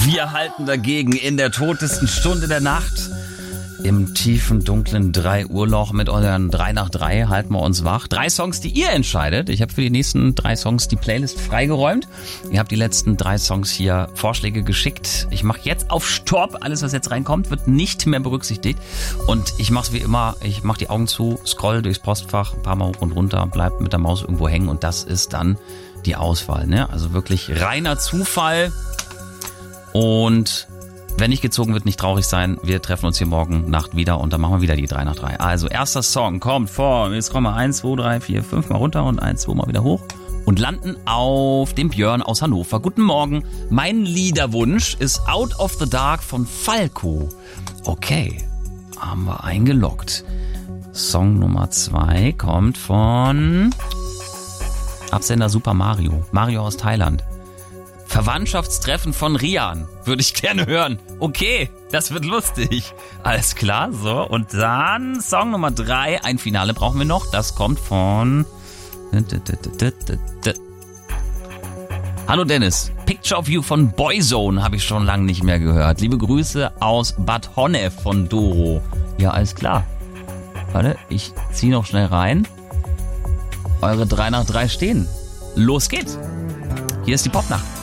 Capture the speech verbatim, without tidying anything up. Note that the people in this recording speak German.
Wir halten dagegen in der totesten Stunde der Nacht. Im tiefen, dunklen drei Uhr Loch mit euren drei nach drei halten wir uns wach. Drei Songs, die ihr entscheidet. Ich habe für die nächsten drei Songs die Playlist freigeräumt. Ihr habt die letzten drei Songs hier Vorschläge geschickt. Ich mache jetzt auf Stopp. Alles, was jetzt reinkommt, wird nicht mehr berücksichtigt. Und ich mache es wie immer. Ich mache die Augen zu, scroll durchs Postfach, ein paar Mal hoch und runter, bleib mit der Maus irgendwo hängen. Und das ist dann die Auswahl. Ne? Also wirklich reiner Zufall. Und wenn nicht gezogen wird, nicht traurig sein. Wir treffen uns hier morgen Nacht wieder und dann machen wir wieder die drei nach drei. Also erster Song kommt von, jetzt kommen wir eins, zwei, drei, vier, fünf mal runter und eins, zwei mal wieder hoch und landen auf dem Björn aus Hannover. Guten Morgen, mein Liederwunsch ist Out of the Dark von Falco. Okay, haben wir eingeloggt. Song Nummer zwei kommt von Absender Super Mario. Mario aus Thailand. Verwandtschaftstreffen von Rian. Würde ich gerne hören. Okay, das wird lustig. Alles klar, so. Und dann Song Nummer drei. Ein Finale brauchen wir noch. Das kommt von... Hallo Dennis. Picture of You von Boyzone habe ich schon lange nicht mehr gehört. Liebe Grüße aus Bad Honnef von Doro. Ja, alles klar. Warte, ich ziehe noch schnell rein. Eure drei nach drei stehen. Los geht's. Hier ist die Popnacht.